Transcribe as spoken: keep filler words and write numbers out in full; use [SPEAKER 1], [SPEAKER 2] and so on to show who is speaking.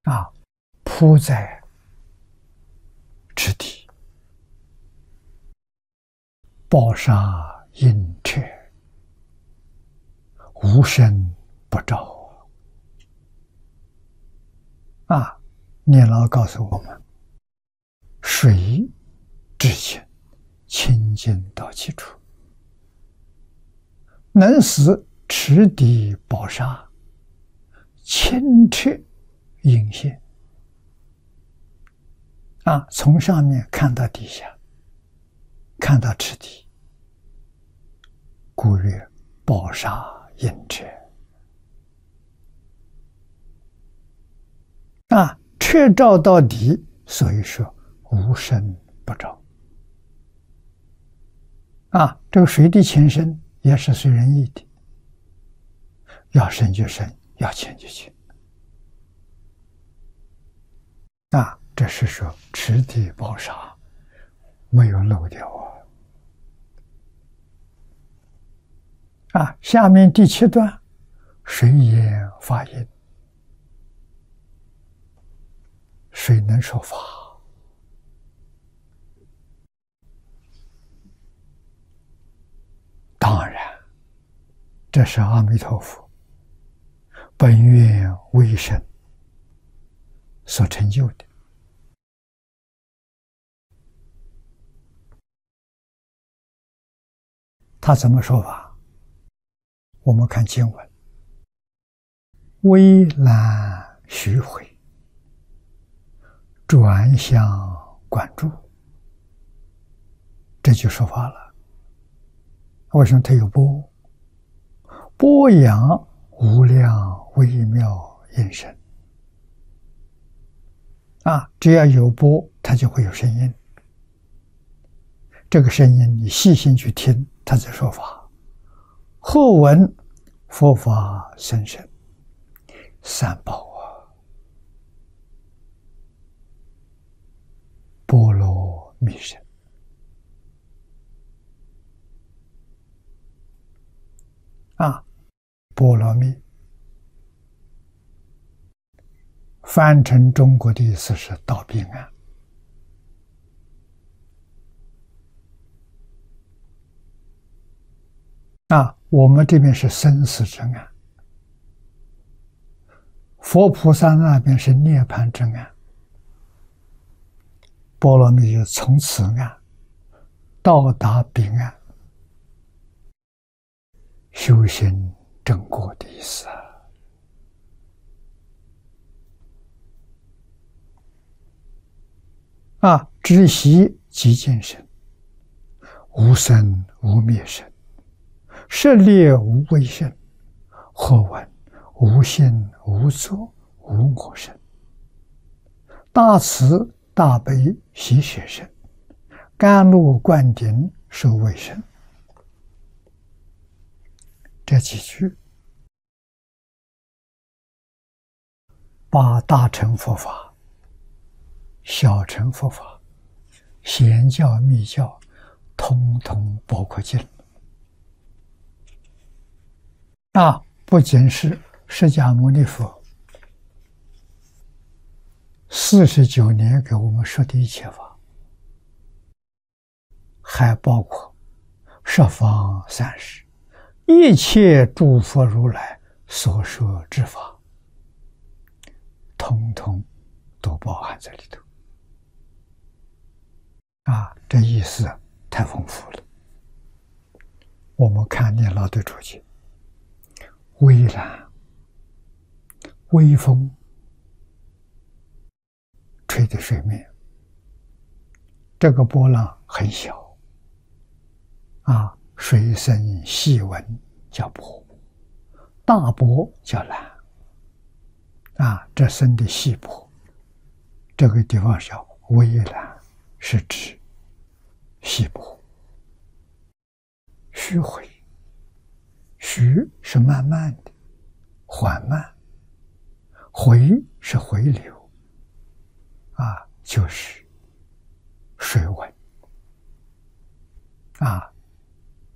[SPEAKER 1] 啊，铺在池底，暴沙阴彻，无声不照。啊，念老告诉我们，水至清，清净到其处，能使池底暴沙清澈隐现。啊，从上面看到底下，看到池底，故曰暴沙阴澈。啊，彻照到底，所以说无声不照。啊，这个水的浅深也是随人意的，要深就深，要浅就浅。啊，这是说池底暴沙没有漏掉啊。啊，下面第七段，水言法音，水能说法。当然，这是阿弥陀佛本愿威神所成就的。他怎么说法？我们看经文：微览须臾，转向观注。这就说法了。为什么它有波？波扬无量微妙音声。啊，只要有波，它就会有声音。这个声音你细心去听，它在说法。后闻佛法甚深，三宝啊，波罗蜜声。啊，波罗蜜翻成中国的意思是到彼岸。啊，我们这边是生死之岸，佛菩萨那边是涅槃之岸。波罗蜜就从此岸到达彼岸，修行正果的意思啊。啊，知悉即见身，无生无灭身，舍劣无畏身，或闻无心无作无我身，大慈大悲喜舍身，甘露灌顶受卫身。这几句把大乘佛法、小乘佛法、显教密教通通包括进啊，不仅是释迦牟尼佛四十九年给我们说的一切法，还包括十方三世一切诸佛如来所说之法，通通都包含在里头。啊，这意思太丰富了。我们看念老的注解：微澜，微风吹的水面，这个波浪很小，啊，水声细闻叫波，大波叫澜。啊，这声的细波，这个地方叫微澜，是指细波。须回，须是慢慢的、缓慢，回是回流，啊，就是水温。啊，